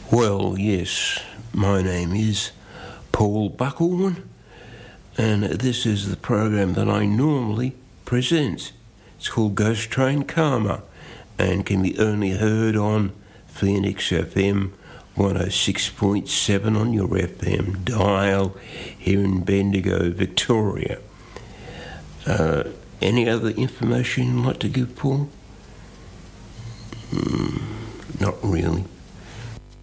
Well, yes, my name is Paul Buckhorn, and this is the program that I normally present. It's called Ghost Train Karma and can be only heard on Phoenix FM 106.7 on your FM dial here in Bendigo, Victoria. Any other information you'd like to give, Paul? Not really.